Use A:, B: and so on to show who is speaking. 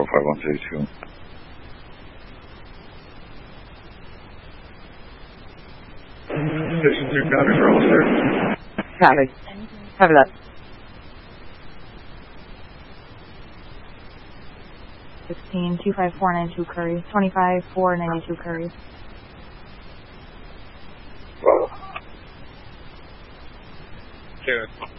A: 5132. Station 2, copy for all, sir.
B: Copy. Copy that. 16-25492 Curry. 25-492 Curry.
A: Well.
C: Good.